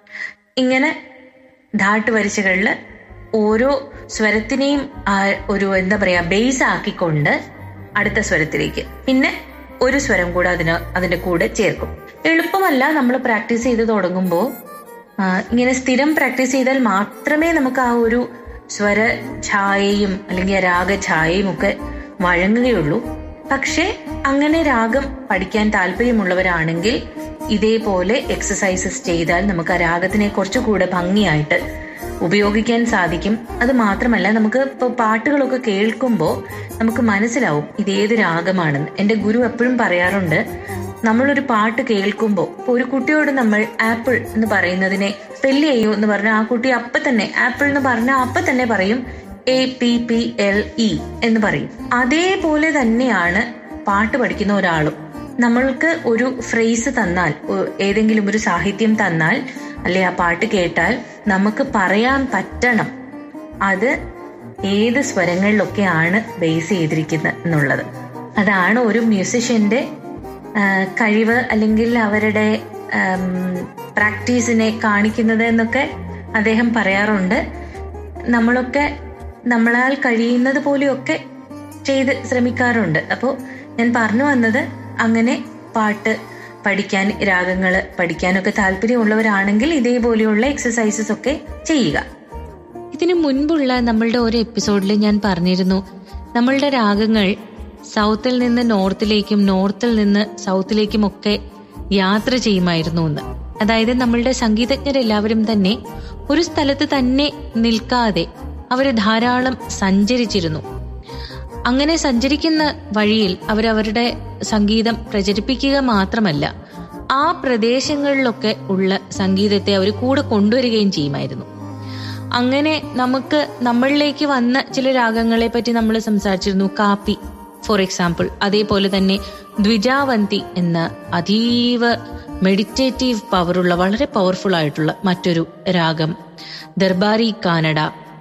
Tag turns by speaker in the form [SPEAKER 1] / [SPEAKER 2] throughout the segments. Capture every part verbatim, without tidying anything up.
[SPEAKER 1] ഇങ്ങനെ ധാട്ട് വരിശകളിൽ ഓരോ സ്വരത്തിനെയും ഒരു എന്താ പറയാ ബേസ് ആക്കിക്കൊണ്ട് അടുത്ത സ്വരത്തിലേക്ക് പിന്നെ ഒരു സ്വരം കൂടെ അതിന് അതിന്റെ കൂടെ ചേർക്കും. എളുപ്പമല്ല. നമ്മൾ പ്രാക്ടീസ് ചെയ്ത് തുടങ്ങുമ്പോൾ ഇങ്ങനെ സ്ഥിരം പ്രാക്ടീസ് ചെയ്താൽ മാത്രമേ നമുക്ക് ആ ഒരു സ്വര ഛായയും അല്ലെങ്കിൽ രാഗഛായയും ഒക്കെ വഴങ്ങുകയുള്ളൂ. പക്ഷെ അങ്ങനെ രാഗം പഠിക്കാൻ താല്പര്യമുള്ളവരാണെങ്കിൽ ഇതേപോലെ എക്സസൈസസ് ചെയ്താൽ നമുക്ക് ആ രാഗത്തിനെ കുറച്ചുകൂടെ ഭംഗിയായിട്ട് ഉപയോഗിക്കാൻ സാധിക്കും. അത് മാത്രമല്ല, നമുക്ക് ഇപ്പോൾ പാട്ടുകളൊക്കെ കേൾക്കുമ്പോൾ നമുക്ക് മനസ്സിലാവും ഇതേത് രാഗമാണെന്ന്. എൻ്റെ ഗുരു എപ്പോഴും പറയാറുണ്ട്, നമ്മളൊരു പാട്ട് കേൾക്കുമ്പോൾ ഇപ്പോൾ ഒരു കുട്ടിയോട് നമ്മൾ ആപ്പിൾ എന്ന് പറയുന്നതിനെ സ്പെല്ല് ചെയ്യൂ എന്ന് പറഞ്ഞാൽ ആ കുട്ടി അപ്പം തന്നെ ആപ്പിൾ എന്ന് പറഞ്ഞാൽ അപ്പം തന്നെ പറയും A P P L E എന്ന് പറയും. അതേപോലെ തന്നെയാണ് പാട്ട് പഠിക്കുന്ന ഒരാളും. നമ്മൾക്ക് ഒരു ഫ്രേസ് തന്നാൽ, ഏതെങ്കിലും ഒരു സാഹിത്യം തന്നാൽ അല്ലെ ആ പാട്ട് കേട്ടാൽ നമുക്ക് പറയാൻ പറ്റണം അത് ഏത് സ്വരങ്ങളിലൊക്കെയാണ് ബേസ് ചെയ്തിരിക്കുന്നത് എന്നുള്ളത്. അതാണ് ഒരു മ്യൂസിഷ്യന്റെ കഴിവ് അല്ലെങ്കിൽ അവരുടെ പ്രാക്ടീസിനെ കാണിക്കുന്നത് എന്നൊക്കെ അദ്ദേഹം പറയാറുണ്ട്. നമ്മളൊക്കെ നമ്മളാൽ കഴിയുന്നത് പോലെയൊക്കെ ചെയ്ത് ശ്രമിക്കാറുണ്ട്. അപ്പോൾ ഞാൻ പറഞ്ഞു വന്നത്, അങ്ങനെ പാട്ട് പഠിക്കാൻ, രാഗങ്ങൾ പഠിക്കാനൊക്കെ താല്പര്യമുള്ളവരാണെങ്കിൽ ഇതേപോലെയുള്ള എക്സസൈസസ് ഒക്കെ ചെയ്യുക.
[SPEAKER 2] ഇതിനു മുൻപുള്ള നമ്മളുടെ ഒരു എപ്പിസോഡിൽ ഞാൻ പറഞ്ഞിരുന്നു, നമ്മളുടെ രാഗങ്ങൾ സൗത്തിൽ നിന്ന് നോർത്തിലേക്കും നോർത്തിൽ നിന്ന് സൗത്തിലേക്കും ഒക്കെ യാത്ര ചെയ്യുമായിരുന്നു എന്ന്. അതായത് നമ്മളുടെ സംഗീതജ്ഞരെല്ലാവരും തന്നെ ഒരു സ്ഥലത്ത് തന്നെ നിൽക്കാതെ അവർ ധാരാളം സഞ്ചരിച്ചിരുന്നു. അങ്ങനെ സഞ്ചരിക്കുന്ന വഴിയിൽ അവരവരുടെ സംഗീതം പ്രചരിപ്പിക്കുക മാത്രമല്ല, ആ പ്രദേശങ്ങളിലൊക്കെ ഉള്ള സംഗീതത്തെ അവർ കൂടെ കൊണ്ടുവരികയും ചെയ്യുമായിരുന്നു. അങ്ങനെ നമുക്ക് നമ്മളിലേക്ക് വന്ന ചില രാഗങ്ങളെ പറ്റി നമ്മൾ സംസാരിച്ചിരുന്നു. കാപ്പി ഫോർ എക്സാമ്പിൾ. അതേപോലെ തന്നെ ദ്വിജാവന്തി എന്ന അതീവ മെഡിറ്റേറ്റീവ് പവറുള്ള വളരെ പവർഫുൾ ആയിട്ടുള്ള മറ്റൊരു രാഗം, ദർബാരി കാനഡ,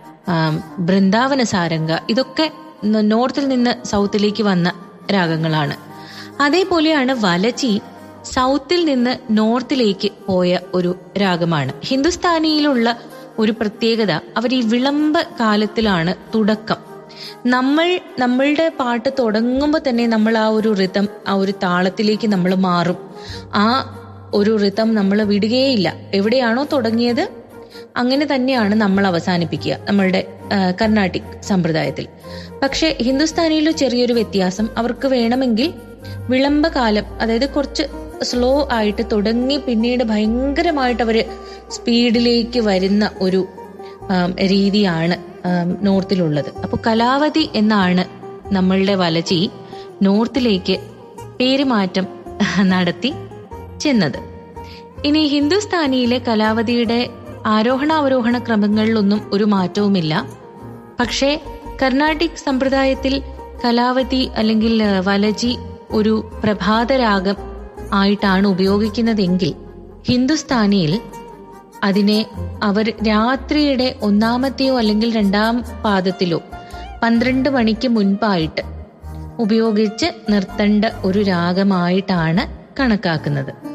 [SPEAKER 2] ബൃന്ദാവന സാരംഗ, ഇതൊക്കെ നോർത്തിൽ നിന്ന് സൗത്തിലേക്ക് വന്ന രാഗങ്ങളാണ്. അതേപോലെയാണ് വലചി സൗത്തിൽ നിന്ന് നോർത്തിലേക്ക് പോയ ഒരു രാഗമാണ്. ഹിന്ദുസ്ഥാനിയിലുള്ള ഒരു പ്രത്യേകത, അവർ ഈ വിളംബ കാലത്തിലാണ് തുടക്കം. നമ്മൾ നമ്മളുടെ പാട്ട് തുടങ്ങുമ്പോൾ തന്നെ നമ്മൾ ആ ഒരു റിതം, ആ ഒരു താളത്തിലേക്ക് നമ്മൾ മാറും. ആ ഒരു റിതം നമ്മൾ വിടുകയേയില്ല. എവിടെയാണോ തുടങ്ങിയത് അങ്ങനെ തന്നെയാണ് നമ്മൾ അവസാനിപ്പിക്കുക നമ്മളുടെ കർണാട്ടിക് സമ്പ്രദായത്തിൽ. പക്ഷെ ഹിന്ദുസ്ഥാനിയിൽ ചെറിയൊരു വ്യത്യാസം, അവർക്ക് വേണമെങ്കിൽ വിളംബകാലം, അതായത് കുറച്ച് സ്ലോ ആയിട്ട് തുടങ്ങി പിന്നീട് ഭയങ്കരമായിട്ട് അവര് സ്പീഡിലേക്ക് വരുന്ന ഒരു രീതിയാണ് നോർത്തിലുള്ളത്. അപ്പോൾ കലാവതി എന്നാണ് നമ്മളുടെ വലചി നോർത്തിലേക്ക് പേരുമാറ്റം നടത്തി ചെന്നത്. ഇനി ഹിന്ദുസ്ഥാനിയിലെ കലാവതിയുടെ ആരോഹണാവരോഹണ ക്രമങ്ങളിലൊന്നും ഒരു മാറ്റവുമില്ല. പക്ഷേ കർണാട്ടിക് സമ്പ്രദായത്തിൽ കലാവതി അല്ലെങ്കിൽ വലചി ഒരു പ്രഭാതരാഗം ആയിട്ടാണ് ഉപയോഗിക്കുന്നതെങ്കിൽ ഹിന്ദുസ്ഥാനിയിൽ അതിനെ അവർ രാത്രിയുടെ ഒന്നാമത്തെയോ അല്ലെങ്കിൽ രണ്ടാം പാദത്തിലോ പന്ത്രണ്ട് മണിക്ക് മുൻപായിട്ട് ഉപയോഗിച്ച് നിർത്തേണ്ട ഒരു രാഗമായിട്ടാണ് കണക്കാക്കുന്നത്.